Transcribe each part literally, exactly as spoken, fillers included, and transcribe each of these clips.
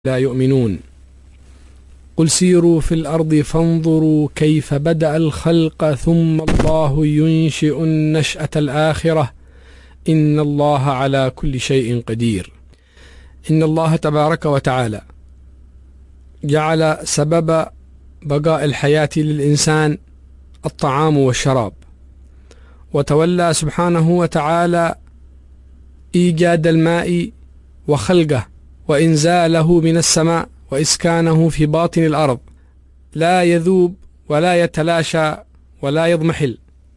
لا يؤمنون. قل سيروا في الأرض فانظروا كيف بدأ الخلق ثم الله ينشئ النشأة الآخرة إن الله على كل شيء قدير. إن الله تبارك وتعالى جعل سبب بقاء الحياة للإنسان الطعام والشراب، وتولى سبحانه وتعالى إيجاد الماء وخلقه وإنزاله من السماء وإسكانه في باطن الأرض لا يذوب ولا يتلاشى ولا يضمحل.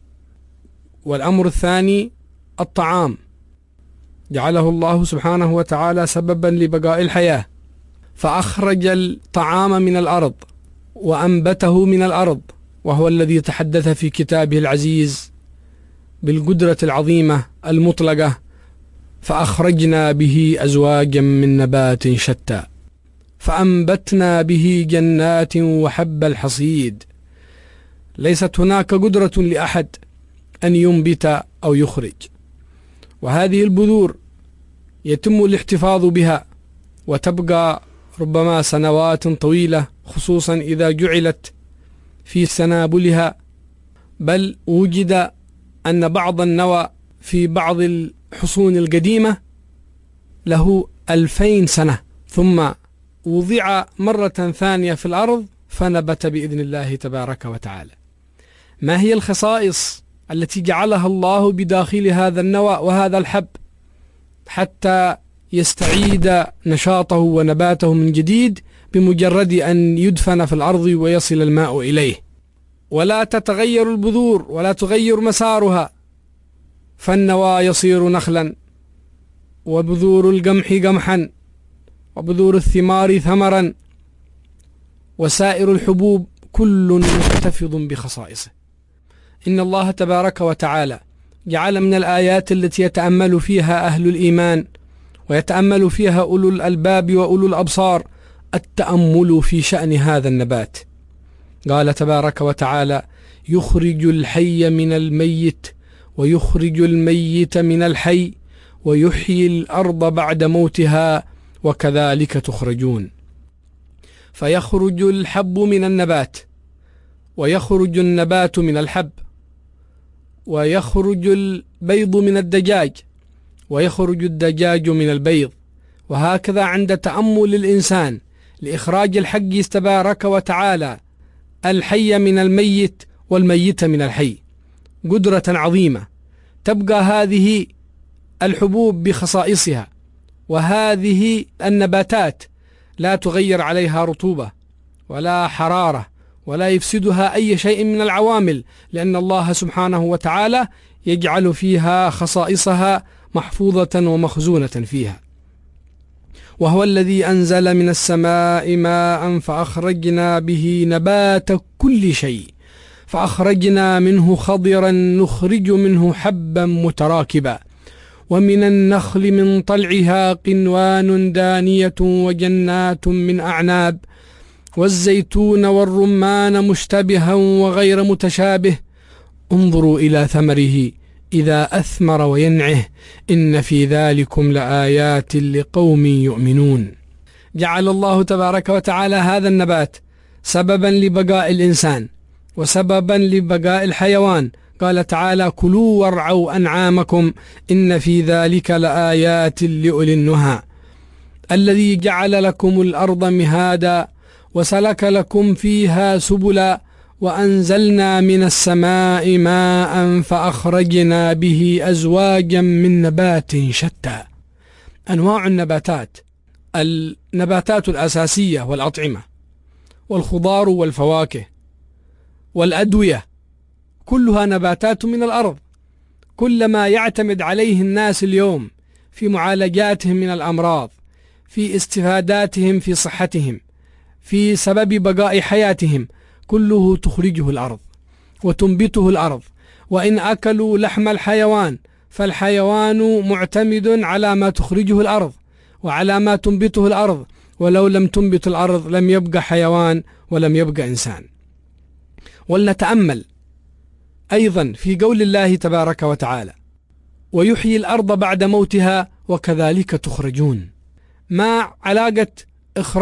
والأمر الثاني الطعام، جعله الله سبحانه وتعالى سببا لبقاء الحياة، فأخرج الطعام من الأرض وأنبته من الأرض، وهو الذي تحدث في كتابه العزيز بالقدرة العظيمة المطلقة: فأخرجنا به أزواجا من نبات شتى فأنبتنا به جنات وحب الحصيد. ليست هناك قدرة لأحد أن ينبت أو يخرج، وهذه البذور يتم الاحتفاظ بها وتبقى ربما سنوات طويلة، خصوصا إذا جعلت في سنابلها. بل وجد أن بعض النوى في بعض الحصون القديمة له ألفين سنة، ثم وضع مرة ثانية في الأرض فنبت بإذن الله تبارك وتعالى. ما هي الخصائص التي جعلها الله بداخل هذا النوى وهذا الحب حتى يستعيد نشاطه ونباته من جديد بمجرد أن يدفن في الأرض ويصل الماء إليه؟ ولا تتغير البذور ولا تغير مسارها، فالنوى يصير نخلا، وبذور القمح قمحا، وبذور الثمار ثمرا، وسائر الحبوب كل محتفظ بخصائصه. إن الله تبارك وتعالى جعل من الآيات التي يتأمل فيها أهل الإيمان ويتأمل فيها أولو الألباب وأولو الأبصار التأمل في شأن هذا النبات. قال تبارك وتعالى: يخرج الحي من الميت ويخرج الميت من الحي ويحيي الأرض بعد موتها وكذلك تخرجون. فيخرج الحب من النبات، ويخرج النبات من الحب، ويخرج البيض من الدجاج، ويخرج الدجاج من البيض، وهكذا عند تأمل الإنسان لإخراج الحق تبارك وتعالى الحي من الميت والميت من الحي قدرة عظيمة. تبقى هذه الحبوب بخصائصها، وهذه النباتات لا تغير عليها رطوبة ولا حرارة ولا يفسدها أي شيء من العوامل، لأن الله سبحانه وتعالى يجعل فيها خصائصها محفوظة ومخزونة فيها. وهو الذي أنزل من السماء ماء فأخرجنا به نبات كل شيء فأخرجنا منه خضرا نخرج منه حبا متراكبا ومن النخل من طلعها قنوان دانية وجنات من أعناب والزيتون والرمان مشتبها وغير متشابه انظروا إلى ثمره إذا أثمر وينعه إن في ذلكم لآيات لقوم يؤمنون. جعل الله تبارك وتعالى هذا النبات سببا لبقاء الإنسان وسببا لبقاء الحيوان. قال تعالى: كلوا وارعوا أنعامكم إن في ذلك لآيات لأولي النهى. الذي جعل لكم الأرض مهادا وسلك لكم فيها سبلا وأنزلنا من السماء ماء فأخرجنا به أزواجا من نبات شتى. أنواع النباتات: النباتات الأساسية والأطعمة والخضار والفواكه والأدوية كلها نباتات من الأرض. كل ما يعتمد عليه الناس اليوم في معالجاتهم من الأمراض، في استفاداتهم في صحتهم، في سبب بقاء حياتهم، كله تخرجه الأرض وتنبته الأرض. وإن أكلوا لحم الحيوان فالحيوان معتمد على ما تخرجه الأرض وعلى ما تنبته الأرض، ولو لم تنبت الأرض لم يبقى حيوان ولم يبقى إنسان. ولنتأمل أيضا في قول الله تبارك وتعالى: ويحيي الأرض بعد موتها وكذلك تخرجون. ما علاقة إخراج